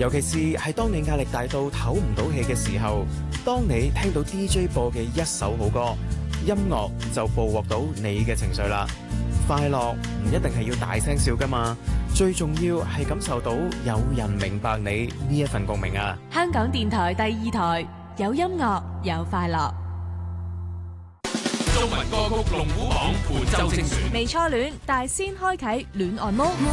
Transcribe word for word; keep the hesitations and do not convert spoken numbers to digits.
尤其是係當你壓力大到唞唔到氣嘅時候，當你聽到 D J 播嘅一首好歌，音樂就捕獲到你嘅情緒啦。快樂唔一定係要大聲笑㗎嘛，最重要係感受到有人明白你呢一份共鳴啊！ 香港電台第二台，有音樂有快樂。 中文歌曲龍虎榜伴奏精選， 未初戀，但先開啟戀愛模。